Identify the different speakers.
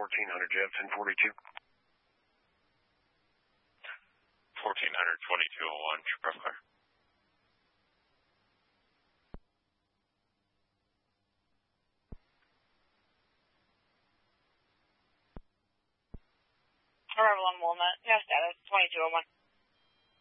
Speaker 1: 1400 Jeff, 1042.
Speaker 2: 1400, 2201, Trooper Clear.
Speaker 3: Arrival on Walnut, no status, 2201.